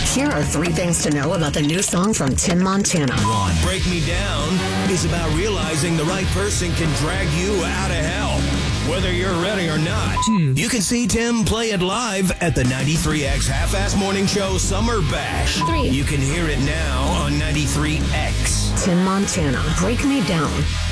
Here are 3 things to know about the new song from Tim Montana. 1. Break Me Down is about realizing the right person can drag you out of hell, whether you're ready or not. 2. You can see Tim play it live at the 93X Half-Ass Morning Show Summer Bash. 3. You can hear it now on 93X. Tim Montana, Break Me Down.